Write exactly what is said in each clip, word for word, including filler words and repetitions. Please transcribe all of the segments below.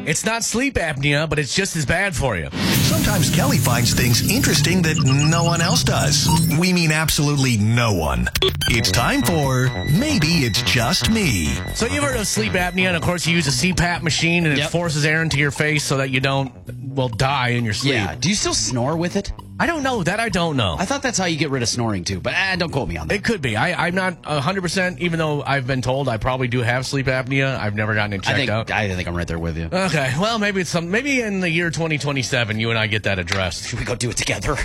It's not sleep apnea, but it's just as bad for you. Sometimes Kelly finds things interesting that no one else does. We mean absolutely no one. It's time for Maybe It's Just Me. So you've heard of sleep apnea, and of course you use a C PAP machine, and Yep. it forces air into your face so that you don't, well, die in your sleep. Yeah. Do you still snore with it? I don't know. That I don't know. I thought that's how you get rid of snoring, too. But eh, don't quote me on that. It could be. I, I'm not one hundred percent, even though I've been told I probably do have sleep apnea. I've never gotten it checked I think, out. I think I'm right there with you. Okay. Well, maybe it's some. Maybe in the year twenty twenty-seven, you and I get that addressed. Should we go do it together?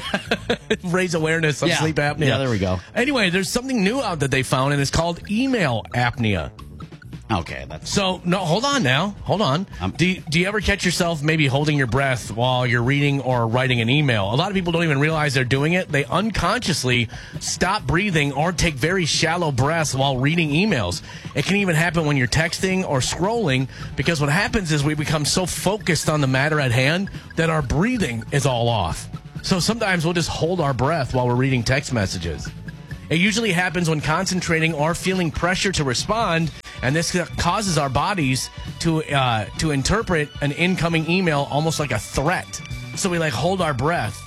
Raise awareness of Yeah. sleep apnea. Yeah, there we go. Anyway, there's something new out that they found, and it's called email apnea. Okay, that's... So, no, hold on now. Hold on. Um, do, you, do you ever catch yourself maybe holding your breath while you're reading or writing an email? A lot of people don't even realize they're doing it. They unconsciously stop breathing or take very shallow breaths while reading emails. It can even happen when you're texting or scrolling, because what happens is we become so focused on the matter at hand that our breathing is all off. So sometimes we'll just hold our breath while we're reading text messages. It usually happens when concentrating or feeling pressure to respond, and this causes our bodies to uh, to interpret an incoming email almost like a threat. So we like hold our breath,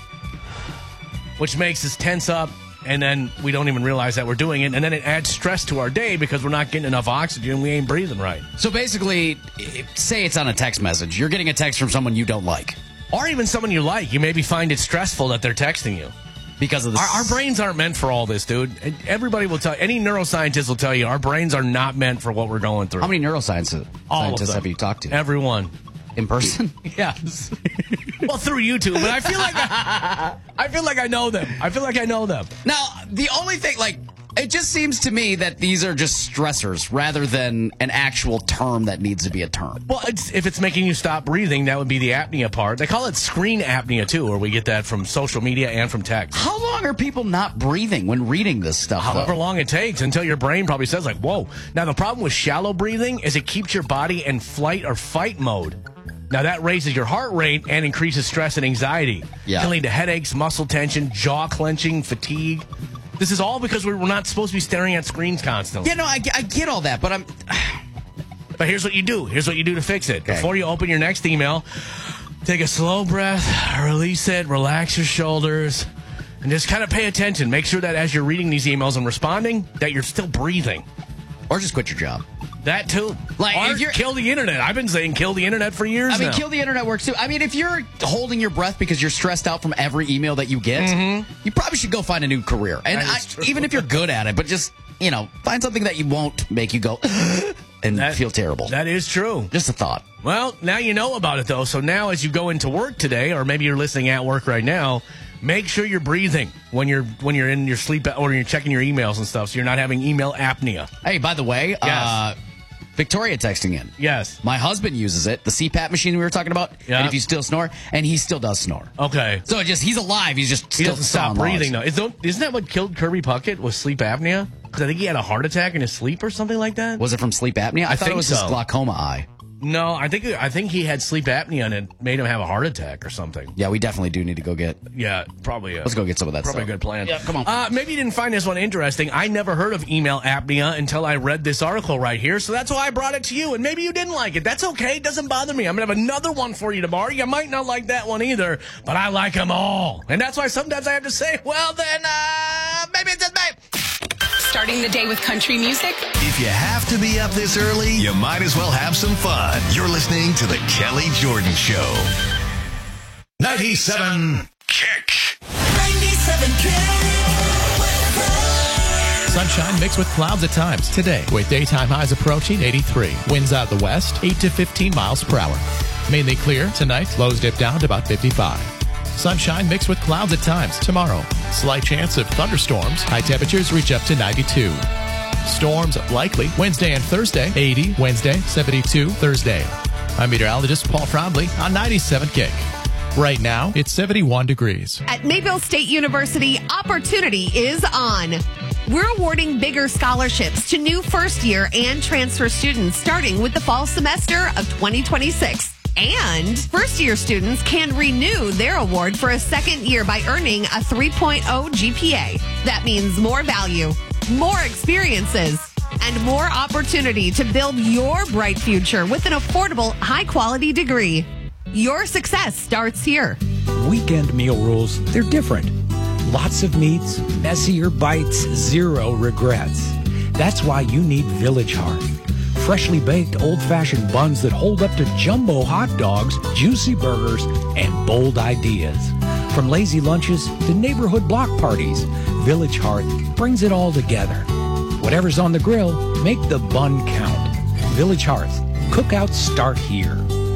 which makes us tense up, and then we don't even realize that we're doing it, and then it adds stress to our day because we're not getting enough oxygen, we ain't breathing right. So basically, i- say it's on a text message. You're getting a text from someone you don't like. Or even someone you like, you maybe find it stressful that they're texting you. Because of the... Our, our brains aren't meant for all this, dude. Everybody will tell, any neuroscientist will tell you, our brains are not meant for what we're going through. How many neuroscientists All of scientists them. have you talked to? Everyone. In person? Yes. Well, through YouTube, but I feel like I, I feel like I know them. I feel like I know them. Now, the only thing, like, it just seems to me that these are just stressors rather than an actual term that needs to be a term. Well, it's, if it's making you stop breathing, that would be the apnea part. They call it screen apnea, too, or we get that from social media and from text. How long are people not breathing when reading this stuff, However though? long it takes until your brain probably says, like, whoa. Now, the problem with shallow breathing is it keeps your body in flight or fight mode. Now, that raises your heart rate and increases stress and anxiety. Yeah. It can lead to headaches, muscle tension, jaw clenching, fatigue. This is all because we're not supposed to be staring at screens constantly. Yeah, no, I, I get all that, but I'm... But here's what you do. Here's what you do to fix it. Okay. Before you open your next email, take a slow breath, release it, relax your shoulders, and just kind of pay attention. Make sure that as you're reading these emails and responding, that you're still breathing. Or just quit your job. That too. Like, or if you're- kill the internet. I've been saying kill the internet for years I mean, now. kill the internet works too. I mean, if you're holding your breath because you're stressed out from every email that you get, you probably should go find a new career. And That is I, true. even if you're good at it, but just, you know, find something that you won't make you go and That- feel terrible. That is true. Just a thought. Well, now you know about it, though. So now as you go into work today, or maybe you're listening at work right now, make sure you're breathing when you're when you're in your sleep or you're checking your emails and stuff, so you're not having email apnea. Hey, by the way, uh, Victoria texting in. Yes. My husband uses it, the C PAP machine we were talking about. Yeah. And if you still snore, and he still does snore. Okay. So it just he's alive. He's just He still doesn't stop sawing breathing, logs. though. Is- Isn't that what killed Kirby Puckett, was sleep apnea? Because I think he had a heart attack in his sleep or something like that. Was it from sleep apnea? I, I thought think it was his so. glaucoma eye. No, I think I think he had sleep apnea and it made him have a heart attack or something. Yeah, we definitely do need to go get. Yeah, probably. A, Let's go get some of that Probably stuff. a good plan. Yeah, come on. Uh, maybe you didn't find this one interesting. I never heard of email apnea until I read this article right here, so that's why I brought it to you. And maybe you didn't like it. That's okay. It doesn't bother me. I'm going to have another one for you tomorrow. You might not like that one either, but I like them all. And that's why sometimes I have to say, well, then, uh, maybe it's just me. Starting the day with country music? If you have to be up this early, you might as well have some fun. You're listening to The Kelly Jordan Show. ninety-seven Kick. ninety-seven Sunshine mixed with clouds at times today, with daytime highs approaching eighty-three. Winds out of the west, eight to fifteen miles per hour. Mainly clear tonight, lows dip down to about fifty-five. Sunshine mixed with clouds at times tomorrow. Slight chance of thunderstorms. High temperatures reach up to ninety-two. Storms likely Wednesday and Thursday. eighty Wednesday, seventy-two Thursday. I'm meteorologist Paul Frombly on ninety-seven Kick. Right now, it's seventy-one degrees. At Mayville State University, opportunity is on. We're awarding bigger scholarships to new first-year and transfer students starting with the fall semester of twenty twenty-six. And first-year students can renew their award for a second year by earning a three point oh G P A. That means more value, more experiences, and more opportunity to build your bright future with an affordable, high-quality degree. Your success starts here. Weekend meal rules, they're different. Lots of meats, messier bites, zero regrets. That's why you need Village Hearth. Freshly baked, old-fashioned buns that hold up to jumbo hot dogs, juicy burgers, and bold ideas. From lazy lunches to neighborhood block parties, Village Hearth brings it all together. Whatever's on the grill, make the bun count. Village Hearth. Cookouts start here.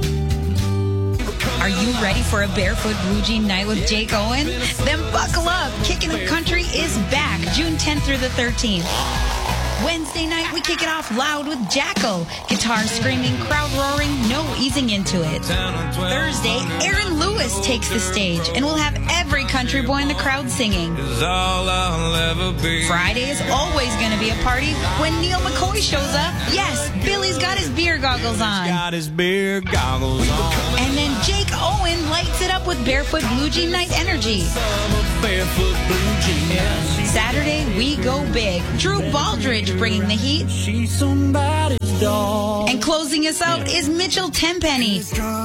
Are you ready for a Barefoot Blue Jean night with Jake Owen? Then buckle up. Kicking Up Country is back June tenth through the thirteenth. Wednesday night, we kick it off loud with Jacko. Guitar screaming, crowd roaring, no easing into it. Thursday, Aaron Lewis takes the stage, and we'll have every country boy in the crowd singing. Friday is always going to be a party when Neil McCoy shows up. Yes, Billy's got his beer goggles on. Got his beer goggles on. And then Jake Owen lights it up with Barefoot Blue Jean Night energy. Barefoot Blue Jean. Saturday, we go big. Drew Baldridge bringing the heat. She's somebody's dog. And closing us out is Mitchell Tenpenny.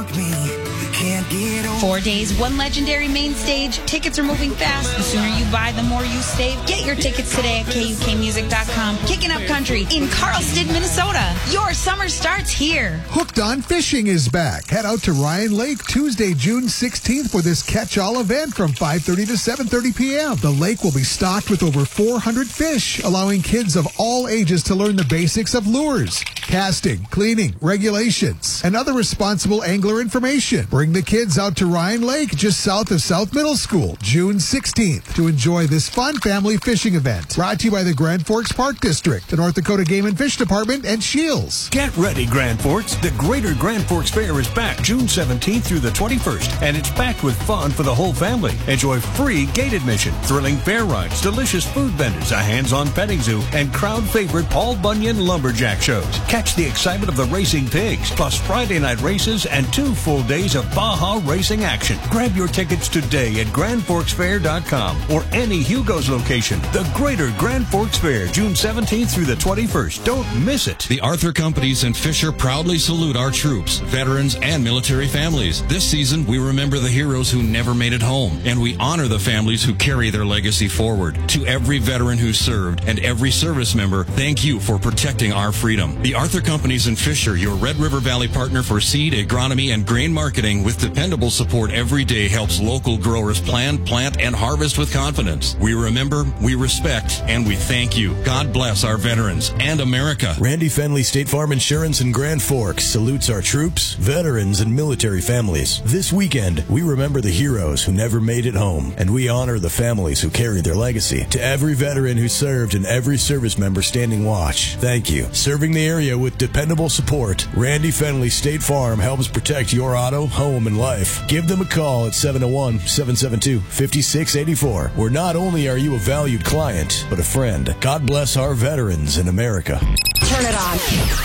Four days, one legendary main stage. Tickets are moving fast. The sooner you buy, the more you save. Get your tickets today at K U K music dot com. Kicking Up Country in Carlsted, Minnesota. Your summer starts here. Hooked on Fishing is back. Head out to Ryan Lake Tuesday, June sixteenth for this catch-all event from five thirty to seven thirty p.m. The lake will be stocked with over four hundred fish, allowing kids of all ages to learn the basics of lures, casting, cleaning, regulations, and other responsible angler information. Bring the kids out to Ryan Lake, just south of South Middle School, June sixteenth, to enjoy this fun family fishing event. Brought to you by the Grand Forks Park District, the North Dakota Game and Fish Department, and Shields. Get ready, Grand Forks. The Greater Grand Forks Fair is back June seventeenth through the twenty-first, and it's packed with fun for the whole family. Enjoy free gate admission, thrilling fair rides, delicious food vendors, a hands-on petting zoo, and crowd favorite Paul Bunyan lumberjack shows. Catch the excitement of the racing pigs, plus Friday night races and two full days of Baja racing action. Grab your tickets today at grand forks fair dot com or any Hugo's location. The Greater Grand Forks Fair, June seventeenth through the twenty-first. Don't miss it. The Arthur Companies and Fisher proudly salute our troops, veterans, and military families. This season, we remember the heroes who never made it home, and we honor the families who carry their legacy forward. To every veteran who served and every service member, thank you for protecting our freedom. The Arthur Companies and Fisher, your Red River Valley partner for seed, agronomy, and grain marketing with dependable support every day, helps local growers plan, plant, and harvest with confidence. We remember, we respect, and we thank you. God bless our veterans and America. Randy Fenley State Farm Insurance in Grand Forks salutes our troops, veterans, and military families. This weekend, we remember the heroes who never made it home, and we honor the families who carry their legacy. To every veteran who served and every service member standing watch, thank you. Serving the area with dependable support, Randy Fenley State Farm helps protect your auto, home, and life. Give them a call at seven oh one, seven seven two, five six eight four, where not only are you a valued client, but a friend. God bless our veterans in America. Turn it on.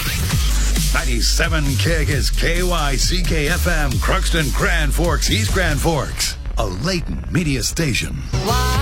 ninety-seven K is K Y C K F M, Crookston, Grand Forks, East Grand Forks, a Layton media station.